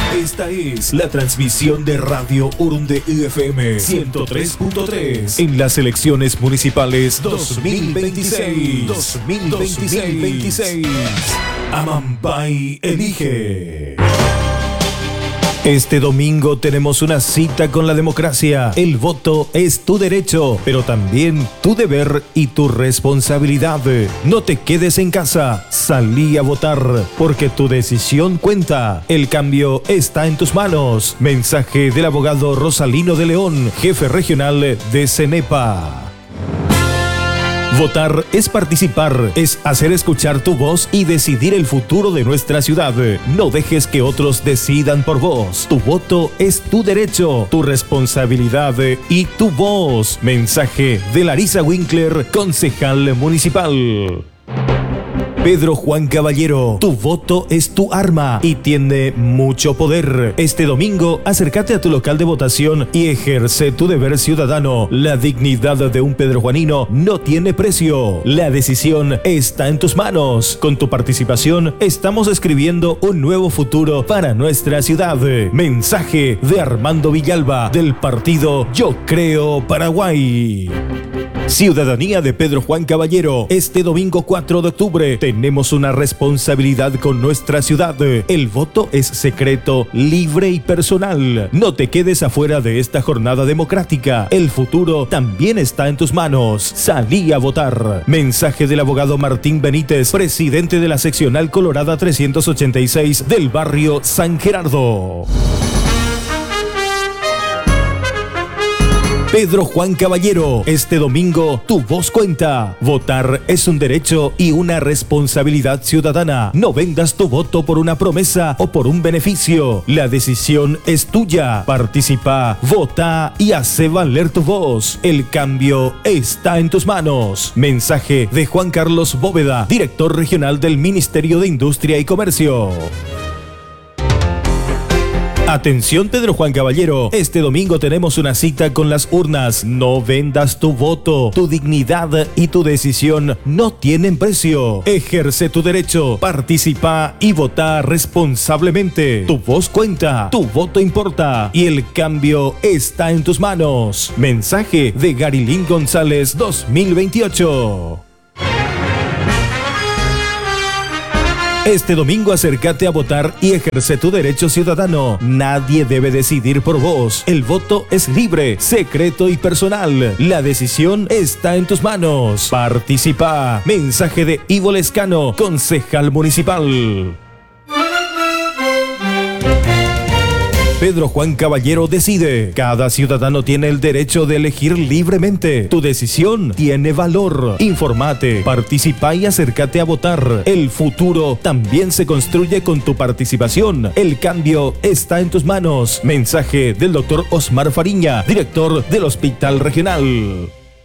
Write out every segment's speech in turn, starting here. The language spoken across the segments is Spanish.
Esta es la transmisión de Radio Urunde FM 103.3 en las elecciones municipales 2026. 2026. Amambay elige. Este domingo tenemos una cita con la democracia. El voto es tu derecho, pero también tu deber y tu responsabilidad. No te quedes en casa, salí a votar, porque tu decisión cuenta. El cambio está en tus manos. Mensaje del abogado Rosalino de León, jefe regional de CENEPA. Votar es participar, es hacer escuchar tu voz y decidir el futuro de nuestra ciudad. No dejes que otros decidan por vos. Tu voto es tu derecho, tu responsabilidad y tu voz. Mensaje de Larisa Winkler, concejal municipal. Pedro Juan Caballero, tu voto es tu arma y tiene mucho poder. Este domingo, acércate a tu local de votación y ejerce tu deber ciudadano. La dignidad de un pedrojuanino no tiene precio. La decisión está en tus manos. Con tu participación, estamos escribiendo un nuevo futuro para nuestra ciudad. Mensaje de Armando Villalba, del partido Yo Creo Paraguay. Ciudadanía de Pedro Juan Caballero. Este domingo 4 de octubre tenemos una responsabilidad con nuestra ciudad. El voto es secreto, libre y personal. No te quedes afuera de esta jornada democrática. El futuro también está en tus manos. Salí a votar. Mensaje del abogado Martín Benítez, presidente de la seccional Colorada 386 del barrio San Gerardo. Pedro Juan Caballero, este domingo tu voz cuenta. Votar es un derecho y una responsabilidad ciudadana. No vendas tu voto por una promesa o por un beneficio. La decisión es tuya. Participa, vota y hace valer tu voz. El cambio está en tus manos. Mensaje de Juan Carlos Bóveda, director regional del Ministerio de Industria y Comercio. Atención Pedro Juan Caballero, este domingo tenemos una cita con las urnas. No vendas tu voto, tu dignidad y tu decisión no tienen precio. Ejerce tu derecho, participa y vota responsablemente. Tu voz cuenta, tu voto importa y el cambio está en tus manos. Mensaje de Garilín González 2028. Este domingo acércate a votar y ejerce tu derecho ciudadano. Nadie debe decidir por vos. El voto es libre, secreto y personal. La decisión está en tus manos. Participa. Mensaje de Ivo Lescano, concejal municipal. Pedro Juan Caballero decide. Cada ciudadano tiene el derecho de elegir libremente. Tu decisión tiene valor. Informate, participa y acércate a votar. El futuro también se construye con tu participación. El cambio está en tus manos. Mensaje del doctor Osmar Fariña, director del Hospital Regional.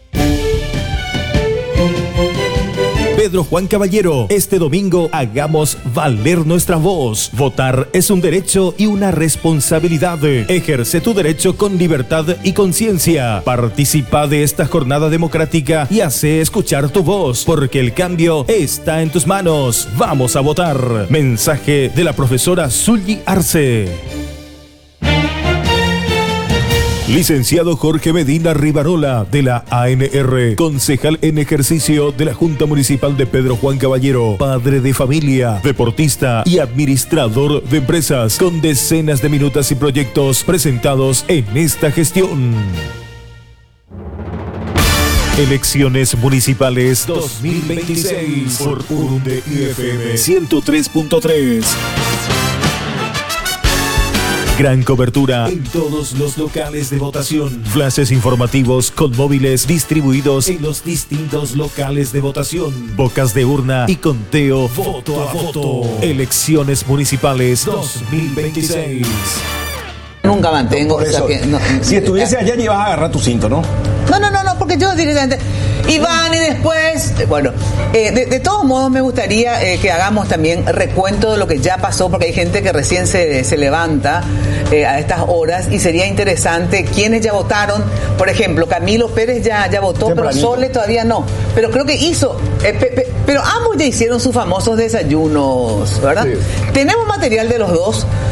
Pedro Juan Caballero, este domingo hagamos valer nuestra voz. Votar es un derecho y una responsabilidad. Ejerce tu derecho con libertad y conciencia. Participa de esta jornada democrática y hace escuchar tu voz, porque el cambio está en tus manos. Vamos a votar. Mensaje de la profesora Zully Arce. Licenciado Jorge Medina Rivarola, de la ANR, concejal en ejercicio de la Junta Municipal de Pedro Juan Caballero, padre de familia, deportista y administrador de empresas, con decenas de minutas y proyectos presentados en esta gestión. Elecciones municipales 2026 por Urunde FM 103.3. Gran cobertura en todos los locales de votación. Flashes informativos con móviles distribuidos en los distintos locales de votación. Bocas de urna y conteo voto a voto. Elecciones municipales 2026. Nunca mantengo. O sea que, si estuviese allá, ibas a agarrar tu cinto, ¿no? No, porque yo directamente... Y van y después, bueno, de todos modos me gustaría que hagamos también recuento de lo que ya pasó, porque hay gente que recién se levanta a estas horas y sería interesante quiénes ya votaron. Por ejemplo, Camilo Pérez ya votó, pero Sole todavía no. Pero creo que hizo, pero ambos ya hicieron sus famosos desayunos, ¿verdad? Sí. Tenemos material de los dos.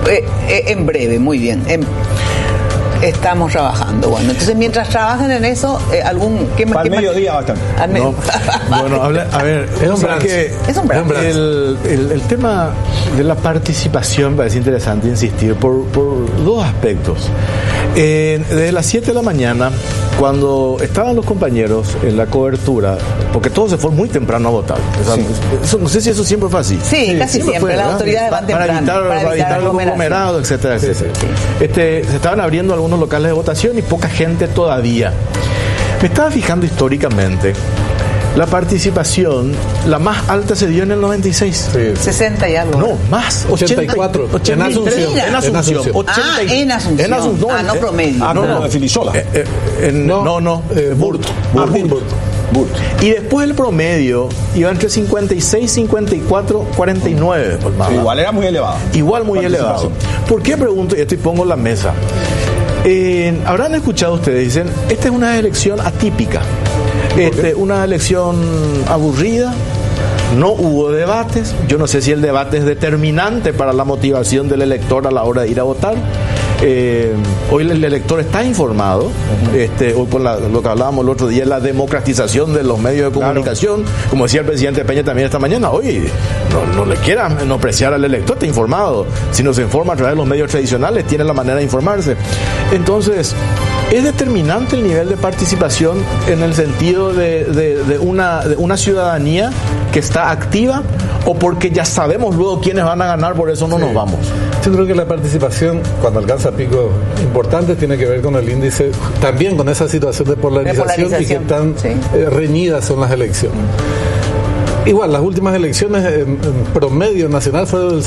En breve, muy bien. Estamos trabajando. Bueno, entonces mientras trabajan en eso, Para el mediodía bastante. Bueno, a ver, es un brunch. El tema de la participación parece interesante insistir por dos aspectos. Desde las 7 de la mañana, cuando estaban los compañeros en la cobertura, porque todos se fueron muy temprano a votar. Eso, no sé si eso siempre fue así. Sí, casi siempre. Las autoridades van temprano. Para evitar los conglomerados, etcétera, etcétera. Sí. Se estaban abriendo algunos locales de votación y poca gente todavía. Me estaba fijando históricamente. La participación, la más alta se dio en el 96. Sí. 60 y algo. No, más. 84. 83. En Asunción. En Asunción. No promedio. No, Filisola. Burt. Y después el promedio iba entre 56, 54, 49. Igual era muy elevado. Igual muy elevado. ¿Por qué pregunto? Y esto y pongo en la mesa. Habrán escuchado ustedes, dicen, esta es una elección atípica. Una elección aburrida, no hubo debates. Yo no sé si el debate es determinante para la motivación del elector a la hora de ir a votar. Hoy el elector está informado. Hoy con lo que hablábamos el otro día, la democratización de los medios de comunicación, como decía el presidente Peña también esta mañana. Hoy no le quieran menospreciar al elector, está informado. Si no se informa a través de los medios tradicionales, tiene la manera de informarse. Entonces, ¿es determinante el nivel de participación en el sentido de una ciudadanía que está activa, o porque ya sabemos luego quiénes van a ganar, por eso no nos vamos? Yo creo que la participación, cuando alcanza picos importantes, tiene que ver con el índice, también con esa situación de polarización y que tan reñidas son las elecciones. Igual, las últimas elecciones en promedio nacional fueron del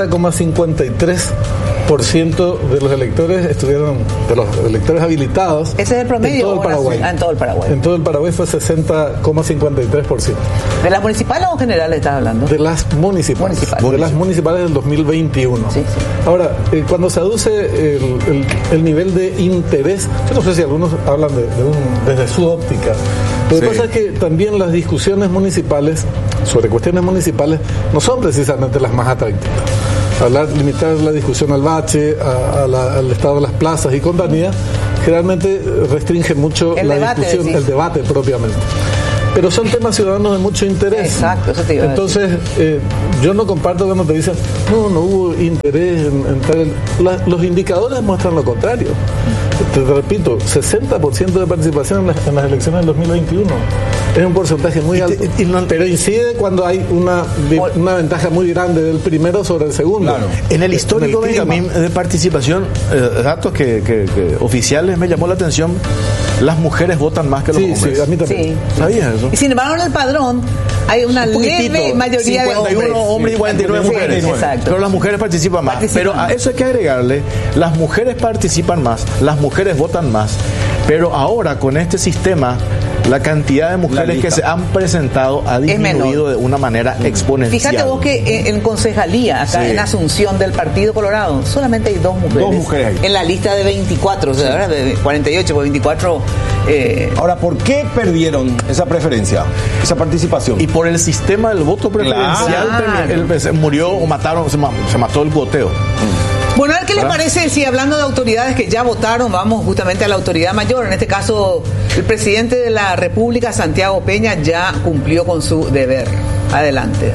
60,53% de los electores de los electores habilitados. ¿Ese es el promedio? En todo el Paraguay. En todo el Paraguay. En todo el Paraguay fue 60,53%. ¿De las municipales o generales estás hablando? De las municipales. De las municipales del 2021. Sí. Ahora, cuando se aduce el nivel de interés, yo no sé si algunos hablan desde su óptica. Lo que pasa es que también las discusiones municipales sobre cuestiones municipales no son precisamente las más atractivas. Limitar la discusión al bache, al estado de las plazas y compañía, generalmente restringe mucho el debate propiamente. Pero son temas ciudadanos de mucho interés. Exacto, eso te iba a decir. Entonces, yo no comparto cuando te dicen, no hubo interés los indicadores muestran lo contrario. Te repito, 60% de participación en las elecciones del 2021. Es un porcentaje muy alto. Pero incide cuando hay una ventaja muy grande del primero sobre el segundo. Claro. En el histórico de participación, datos que oficiales me llamó la atención, las mujeres votan más que los hombres. Sí, a mí también. Sí. ¿Sabías eso? Y sin embargo, en el padrón hay una leve mayoría de hombres. 51 hombres y 49 mujeres. Exacto. Pero las mujeres participan más. Pero a eso hay que agregarle, las mujeres participan más, las mujeres votan más. Pero ahora, con este sistema, la cantidad de mujeres que se han presentado ha disminuido de una manera exponencial. Fíjate vos que en concejalía, acá en Asunción del Partido Colorado, solamente hay 2 mujeres. 2 mujeres ahí. En la lista de 24, o sea, ahora de 48 por 24. Ahora, ¿por qué perdieron esa preferencia, esa participación? Y por el sistema del voto preferencial, murió o mataron, se mató el voteo. Bueno, a ver qué les parece si, hablando de autoridades que ya votaron, vamos justamente a la autoridad mayor. En este caso, el presidente de la República, Santiago Peña, ya cumplió con su deber. Adelante.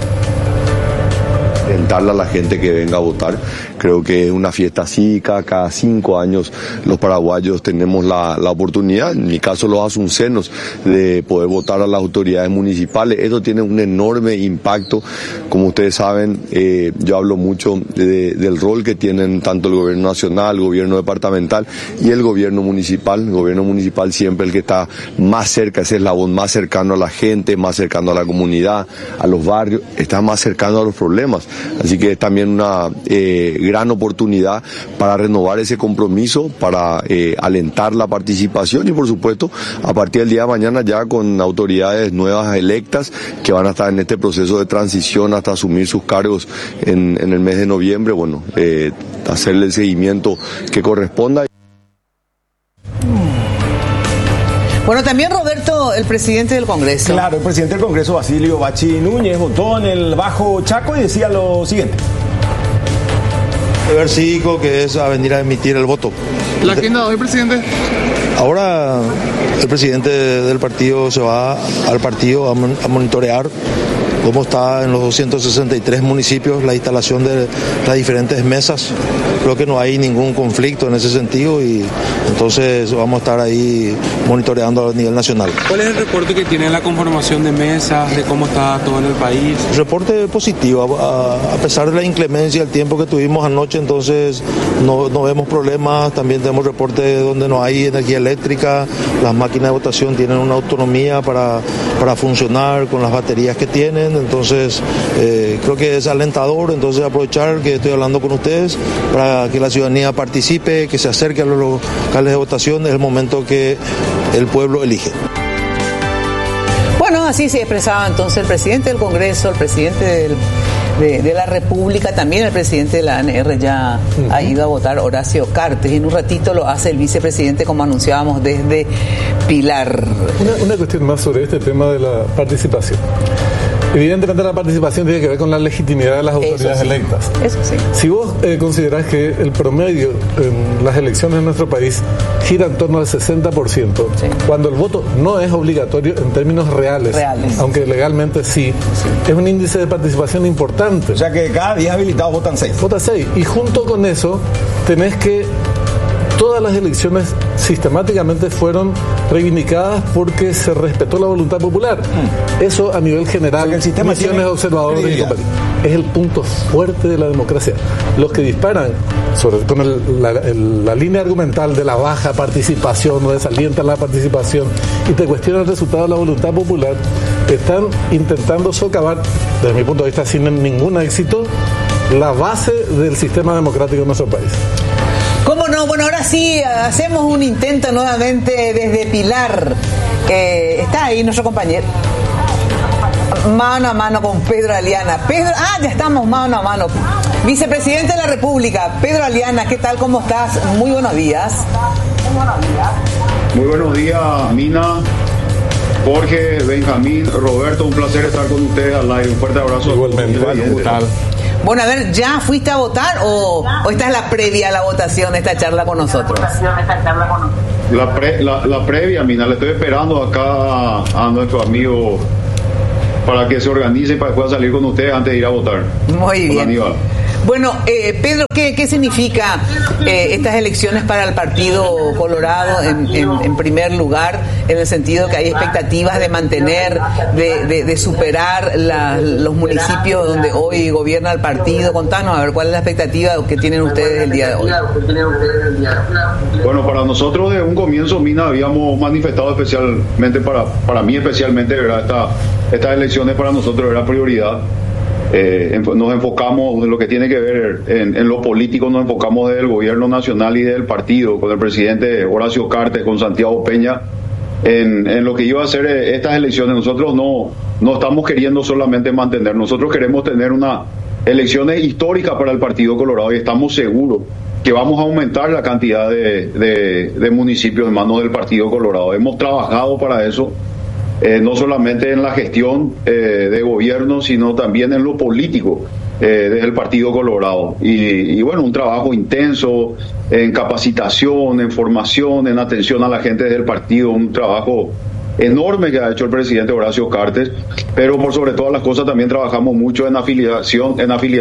Alentarle a la gente que venga a votar. Creo que es una fiesta cívica, cada 5 años los paraguayos tenemos la oportunidad, en mi caso los asuncenos, de poder votar a las autoridades municipales. Esto tiene un enorme impacto, como ustedes saben, yo hablo mucho del rol que tienen tanto el gobierno nacional, el gobierno departamental y el gobierno municipal siempre el que está más cerca, ese eslabón más cercano a la gente, más cercano a la comunidad, a los barrios, está más cercano a los problemas. Así que es también una gran oportunidad para renovar ese compromiso, para alentar la participación y, por supuesto, a partir del día de mañana ya con autoridades nuevas electas que van a estar en este proceso de transición hasta asumir sus cargos en el mes de noviembre, hacerle el seguimiento que corresponda. Bueno, también Roberto, el presidente del Congreso. Claro, el presidente del Congreso, Basilio Bachi Núñez, votó en el Bajo Chaco y decía lo siguiente. versículo que es a venir a emitir el voto. ¿La agenda hoy, presidente? Ahora el presidente del partido se va al partido a monitorear cómo está en los 263 municipios la instalación de las diferentes mesas. Creo que no hay ningún conflicto en ese sentido y entonces vamos a estar ahí monitoreando a nivel nacional. ¿Cuál es el reporte que tiene la conformación de mesas, de cómo está todo en el país? Reporte positivo, a pesar de la inclemencia del tiempo que tuvimos anoche, entonces no vemos problemas. También tenemos reporte donde no hay energía eléctrica, las máquinas de votación tienen una autonomía para funcionar con las baterías que tienen, entonces creo que es alentador, entonces aprovechar que estoy hablando con ustedes para que la ciudadanía participe, que se acerque a los locales de votación, es el momento que el pueblo elige. Bueno, así se expresaba entonces el presidente del Congreso, el presidente de la República, también el presidente de la ANR ya ha ido a votar, Horacio Cartes, y en un ratito lo hace el vicepresidente, como anunciábamos desde Pilar. Una cuestión más sobre este tema de la participación. Evidentemente la participación tiene que ver con la legitimidad de las autoridades electas. Eso sí. Si vos considerás que el promedio en las elecciones en nuestro país gira en torno al 60%, cuando el voto no es obligatorio en términos reales. Aunque legalmente sí, es un índice de participación importante. O sea que cada 10 habilitados votan 6. Votan 6. Y junto con eso tenés que todas las elecciones sistemáticamente fueron reivindicadas porque se respetó la voluntad popular. Eso a nivel general, el sistema misiones de observadores es el punto fuerte de la democracia. Los que disparan con la línea argumental de la baja participación o desalientan la participación y te cuestionan el resultado de la voluntad popular, están intentando socavar, desde mi punto de vista sin ningún éxito, la base del sistema democrático en nuestro país. ¿Cómo no? Bueno, ahora sí, hacemos un intento nuevamente desde Pilar. Está ahí nuestro compañero. Mano a mano con Pedro Aliana. Ya estamos mano a mano. Vicepresidente de la República, Pedro Aliana, ¿qué tal? ¿Cómo estás? Muy buenos días. Muy buenos días, Mina, Jorge, Benjamín, Roberto, un placer estar con ustedes al aire. Un fuerte abrazo. Igualmente. ¿Qué tal? Bueno, a ver, ¿ya fuiste a votar o esta es la previa a la votación, esta charla con nosotros? La previa, Mina, le estoy esperando acá a nuestro amigo para que se organice y para que pueda salir con ustedes antes de ir a votar. Muy bien. Aníbal. Bueno, Pedro, ¿qué significa estas elecciones para el Partido Colorado en primer lugar, en el sentido que hay expectativas de mantener, de superar los municipios donde hoy gobierna el partido? Contanos, a ver, ¿cuál es la expectativa que tienen ustedes el día de hoy? Bueno, para nosotros desde un comienzo, Mina, habíamos manifestado especialmente, para mí especialmente, ¿verdad? Estas elecciones para nosotros era prioridad. Nos enfocamos en lo que tiene que ver en lo político, nos enfocamos desde el gobierno nacional y del partido, con el presidente Horacio Cartes, con Santiago Peña, en lo que iba a ser estas elecciones. Nosotros no estamos queriendo solamente mantener, nosotros queremos tener unas elecciones históricas para el Partido Colorado y estamos seguros que vamos a aumentar la cantidad de municipios en manos del Partido Colorado. Hemos trabajado para eso. No solamente en la gestión de gobierno, sino también en lo político desde el Partido Colorado. Y bueno, un trabajo intenso en capacitación, en formación, en atención a la gente desde el partido, un trabajo enorme que ha hecho el presidente Horacio Cartes, pero por sobre todas las cosas también trabajamos mucho en afiliación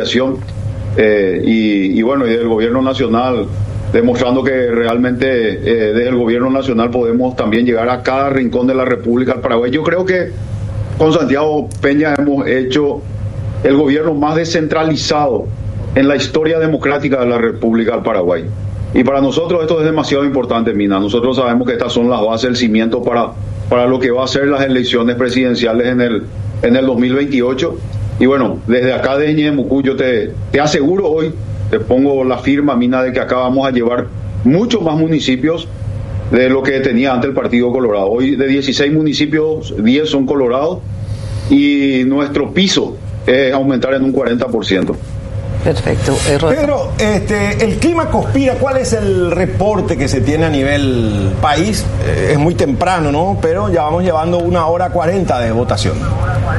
y bueno, y del gobierno nacional, demostrando que realmente desde el gobierno nacional podemos también llegar a cada rincón de la República del Paraguay. Yo creo que con Santiago Peña hemos hecho el gobierno más descentralizado en la historia democrática de la República del Paraguay. Y para nosotros esto es demasiado importante, Mina. Nosotros sabemos que estas son las bases, el cimiento para lo que va a ser las elecciones presidenciales en el 2028. Y bueno, desde acá de Ñemucú yo te aseguro hoy, te pongo la firma, Mina, de que acá vamos a llevar muchos más municipios de lo que tenía antes el Partido Colorado. Hoy de 16 municipios, 10 son colorados y nuestro piso es aumentar en un 40%. Perfecto. Pedro, el clima conspira. ¿Cuál es el reporte que se tiene a nivel país? Es muy temprano, ¿no? Pero ya vamos llevando 1:40 de votación.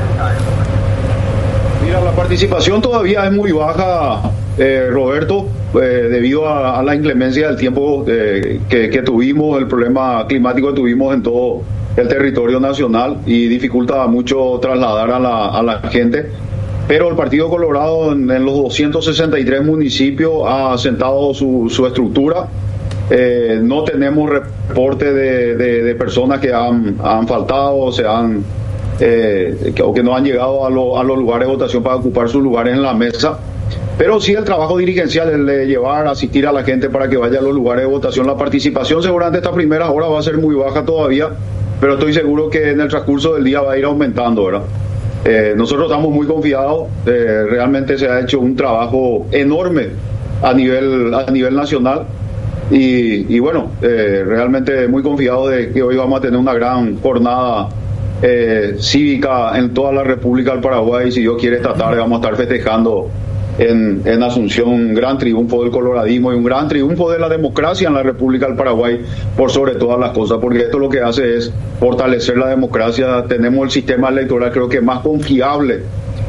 Mira, la participación todavía es muy baja, Roberto. debido a la inclemencia del tiempo que tuvimos, el problema climático que tuvimos en todo el territorio nacional, y dificulta mucho trasladar a la gente. Pero el Partido Colorado en los 263 municipios ha asentado su estructura. No tenemos reporte de personas que han faltado o que no han llegado a los lugares de votación para ocupar sus lugares en la mesa. Pero sí el trabajo dirigencial, el de llevar, asistir a la gente para que vaya a los lugares de votación. La participación seguramente esta primera hora va a ser muy baja todavía, pero estoy seguro que en el transcurso del día va a ir aumentando, ¿verdad? Nosotros estamos muy confiados, realmente se ha hecho un trabajo enorme a nivel nacional y bueno, realmente muy confiados de que hoy vamos a tener una gran jornada cívica en toda la República del Paraguay. Si Dios quiere, esta tarde vamos a estar festejando en Asunción un gran triunfo del coloradismo y un gran triunfo de la democracia en la República del Paraguay, por sobre todas las cosas, porque esto lo que hace es fortalecer la democracia. Tenemos el sistema electoral creo que más confiable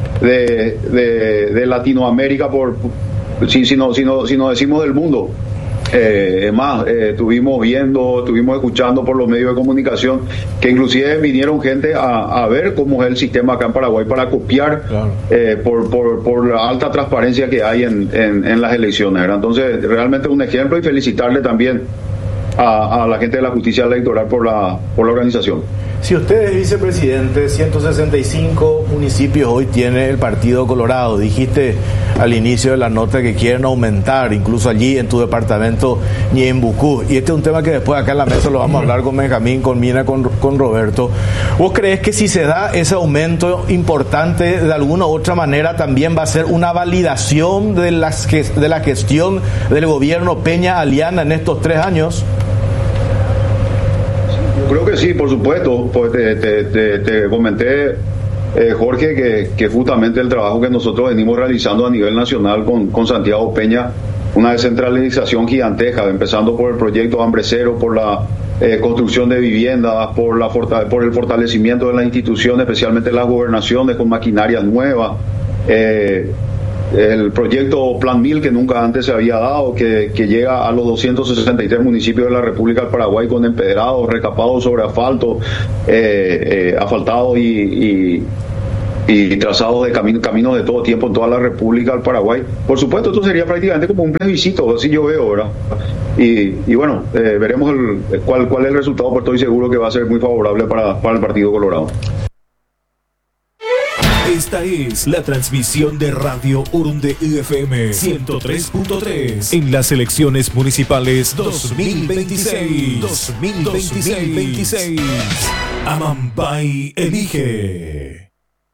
de Latinoamérica, si no decimos del mundo. Es más, estuvimos escuchando por los medios de comunicación que inclusive vinieron gente a ver cómo es el sistema acá en Paraguay para copiar, claro, por la alta transparencia que hay en las elecciones, ¿verdad? Entonces, realmente un ejemplo, y felicitarle también a la gente de la justicia electoral por la organización. Si usted es vicepresidente, 165 municipios hoy tiene el Partido Colorado. Dijiste al inicio de la nota que quieren aumentar, incluso allí en tu departamento, Ñembucú. Y este es un tema que después acá en la mesa lo vamos a hablar con Benjamín, con Mina, con Roberto. ¿Vos crees que si se da ese aumento importante, de alguna u otra manera también va a ser una validación de la gestión del gobierno Peña-Aliana en estos 3 años? Creo que sí, por supuesto. Pues te comenté, Jorge, que justamente el trabajo que nosotros venimos realizando a nivel nacional con Santiago Peña, una descentralización gigantesca, empezando por el proyecto Hambre Cero, por la construcción de viviendas, por el fortalecimiento de las instituciones, especialmente las gobernaciones, con maquinarias nuevas. El proyecto Plan 1000, que nunca antes se había dado, que llega a los 263 municipios de la República del Paraguay, con empedrados, recapados sobre asfalto, asfaltados y trazados de caminos de todo tiempo en toda la República del Paraguay. Por supuesto, esto sería prácticamente como un plebiscito, así yo veo, ¿verdad? Y bueno, veremos cuál es el resultado, pero estoy seguro que va a ser muy favorable para el Partido Colorado. Esta es la transmisión de Radio Urunde FM 103.3 en las elecciones municipales 2026. 2026. Amambay elige.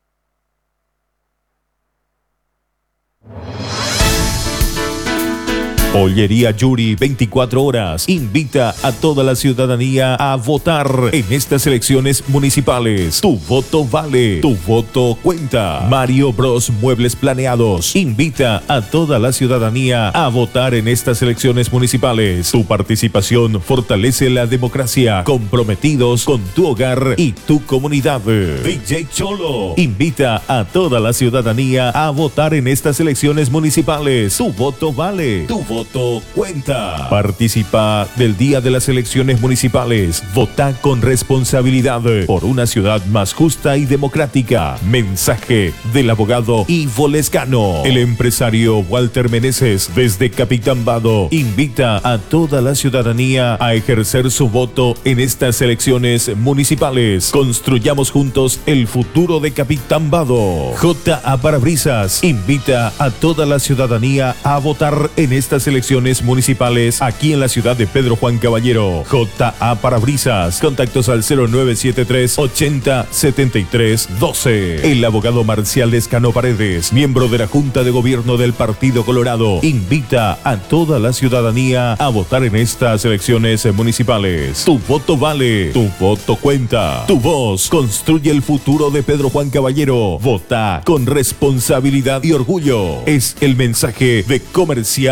Pollería Yuri, 24 horas, invita a toda la ciudadanía a votar en estas elecciones municipales. Tu voto vale, tu voto cuenta. Mario Bros Muebles Planeados invita a toda la ciudadanía a votar en estas elecciones municipales. Tu participación fortalece la democracia, comprometidos con tu hogar y tu comunidad. DJ Cholo invita a toda la ciudadanía a votar en estas elecciones municipales. Tu voto vale, tu voto cuenta. Participa del día de las elecciones municipales. Vota con responsabilidad por una ciudad más justa y democrática. Mensaje del abogado Ivo Lescano. El empresario Walter Meneses, desde Capitán Vado, invita a toda la ciudadanía a ejercer su voto en estas elecciones municipales. Construyamos juntos el futuro de Capitán Vado. J.A. Parabrisas invita a toda la ciudadanía a votar en estas elecciones municipales aquí en la ciudad de Pedro Juan Caballero. J.A. Parabrisas, contactos al 0973 80 73 12. El abogado Marcial Lescano Paredes, miembro de la Junta de Gobierno del Partido Colorado, invita a toda la ciudadanía a votar en estas elecciones municipales. Tu voto vale, tu voto cuenta. Tu voz construye el futuro de Pedro Juan Caballero. Vota con responsabilidad y orgullo. Es el mensaje de Comercial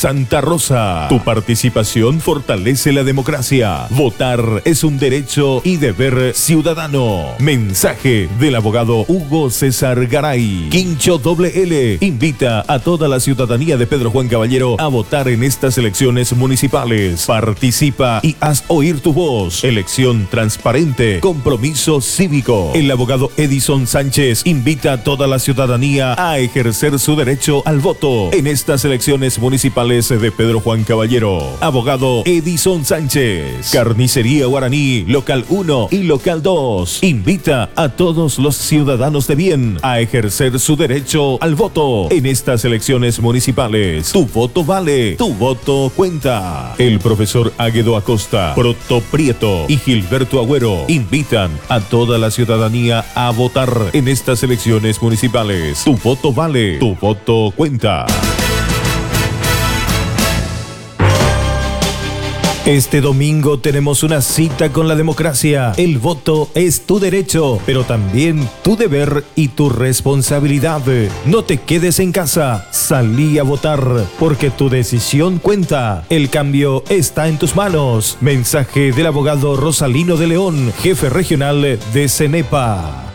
Santa Rosa. Tu participación fortalece la democracia. Votar es un derecho y deber ciudadano. Mensaje del abogado Hugo César Garay. Quincho WL invita a toda la ciudadanía de Pedro Juan Caballero a votar en estas elecciones municipales. Participa y haz oír tu voz. Elección transparente, compromiso cívico. El abogado Edison Sánchez invita a toda la ciudadanía a ejercer su derecho al voto en estas elecciones municipales de Pedro Juan Caballero. Abogado Edison Sánchez. Carnicería Guaraní, local 1 y local 2. Invita a todos los ciudadanos de bien a ejercer su derecho al voto en estas elecciones municipales. Tu voto vale, tu voto cuenta. El profesor Águedo Acosta, Proto Prieto y Gilberto Agüero invitan a toda la ciudadanía a votar en estas elecciones municipales. Tu voto vale, tu voto cuenta. Este domingo tenemos una cita con la democracia. El voto es tu derecho, pero también tu deber y tu responsabilidad. No te quedes en casa, salí a votar, porque tu decisión cuenta. El cambio está en tus manos. Mensaje del abogado Rosalino de León, jefe regional de CENEPA.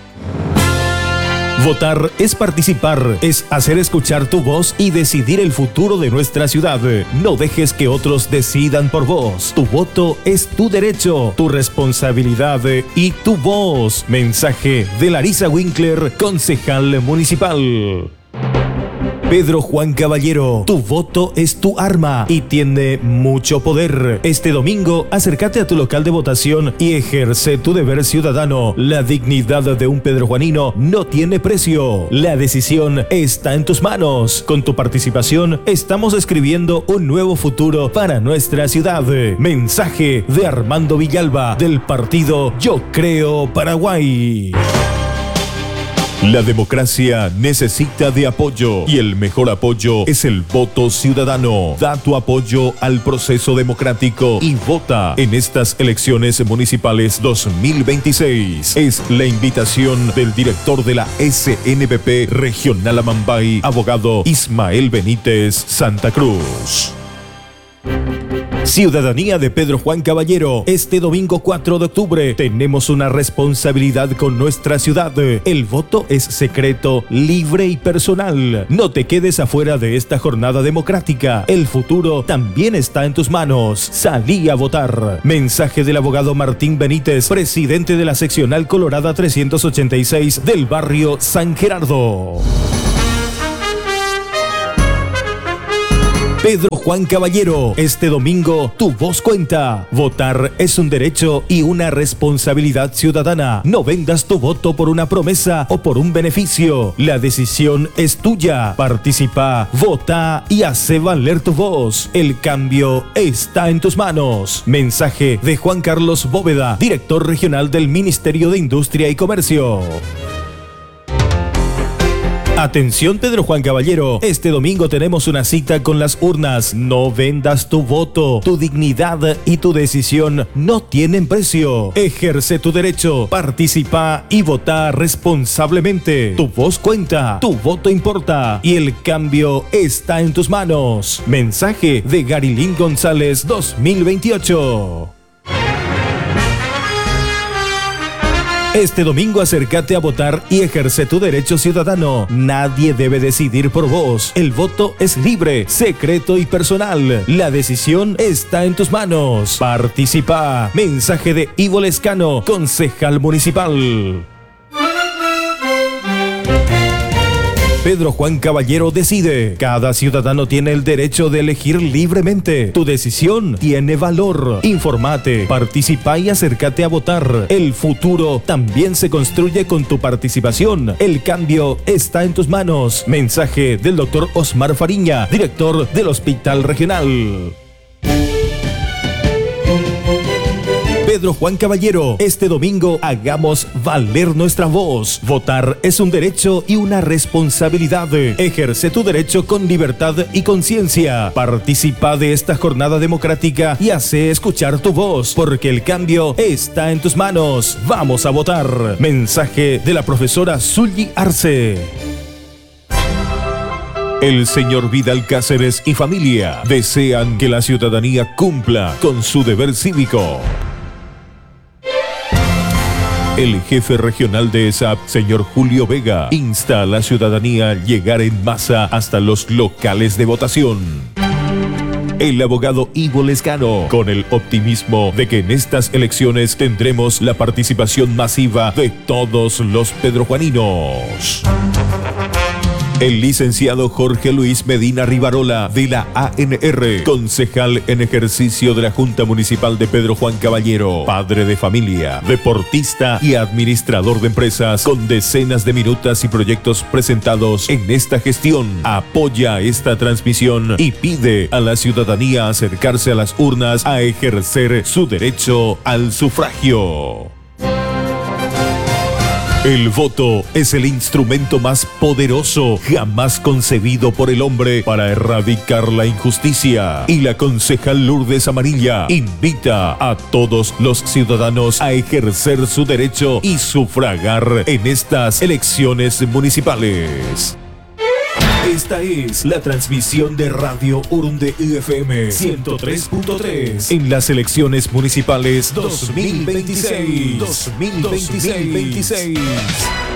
Votar es participar, es hacer escuchar tu voz y decidir el futuro de nuestra ciudad. No dejes que otros decidan por vos. Tu voto es tu derecho, tu responsabilidad y tu voz. Mensaje de Larisa Winkler, concejal municipal. Pedro Juan Caballero, tu voto es tu arma y tiene mucho poder. Este domingo, acércate a tu local de votación y ejerce tu deber ciudadano. La dignidad de un pedrojuanino no tiene precio. La decisión está en tus manos. Con tu participación, estamos escribiendo un nuevo futuro para nuestra ciudad. Mensaje de Armando Villalba, del partido Yo Creo Paraguay. La democracia necesita de apoyo y el mejor apoyo es el voto ciudadano. Da tu apoyo al proceso democrático y vota en estas elecciones municipales 2026. Es la invitación del director de la SNPP Regional Amambay, abogado Ismael Benítez Santa Cruz. Ciudadanía de Pedro Juan Caballero, este domingo 4 de octubre tenemos una responsabilidad con nuestra ciudad. El voto es secreto, libre y personal. No te quedes afuera de esta jornada democrática. El futuro también está en tus manos. Salí a votar. Mensaje del abogado Martín Benítez, presidente de la seccional Colorada 386 del barrio San Gerardo. Pedro Juan Caballero, este domingo tu voz cuenta. Votar es un derecho y una responsabilidad ciudadana. No vendas tu voto por una promesa o por un beneficio. La decisión es tuya. Participa, vota y hace valer tu voz. El cambio está en tus manos. Mensaje de Juan Carlos Bóveda, director regional del Ministerio de Industria y Comercio. Atención Pedro Juan Caballero, este domingo tenemos una cita con las urnas. No vendas tu voto, tu dignidad y tu decisión no tienen precio. Ejerce tu derecho, participa y vota responsablemente. Tu voz cuenta, tu voto importa y el cambio está en tus manos. Mensaje de Garilín González 2028. Este domingo acércate a votar y ejerce tu derecho ciudadano. Nadie debe decidir por vos. El voto es libre, secreto y personal. La decisión está en tus manos. Participa. Mensaje de Ivo Lescano, concejal municipal. Pedro Juan Caballero decide. Cada ciudadano tiene el derecho de elegir libremente. Tu decisión tiene valor. Informate, participa y acércate a votar. El futuro también se construye con tu participación. El cambio está en tus manos. Mensaje del doctor Osmar Fariña, director del Hospital Regional. Pedro Juan Caballero, este domingo hagamos valer nuestra voz. Votar es un derecho y una responsabilidad. Ejerce tu derecho con libertad y conciencia. Participa de esta jornada democrática y hace escuchar tu voz, porque el cambio está en tus manos. Vamos a votar. Mensaje de la profesora Zully Arce. El señor Vidal Cáceres y familia desean que la ciudadanía cumpla con su deber cívico. El jefe regional de ESAP, señor Julio Vega, insta a la ciudadanía a llegar en masa hasta los locales de votación. El abogado Ivo Lescano, con el optimismo de que en estas elecciones tendremos la participación masiva de todos los pedrojuaninos. El licenciado Jorge Luis Medina Rivarola, de la ANR, concejal en ejercicio de la Junta Municipal de Pedro Juan Caballero, padre de familia, deportista y administrador de empresas, con decenas de minutas y proyectos presentados en esta gestión, apoya esta transmisión y pide a la ciudadanía acercarse a las urnas a ejercer su derecho al sufragio. El voto es el instrumento más poderoso jamás concebido por el hombre para erradicar la injusticia. Y la concejal Lourdes Amarilla invita a todos los ciudadanos a ejercer su derecho y sufragar en estas elecciones municipales. Esta es la transmisión de Radio Urunde FM 103.3 en las elecciones municipales 2026.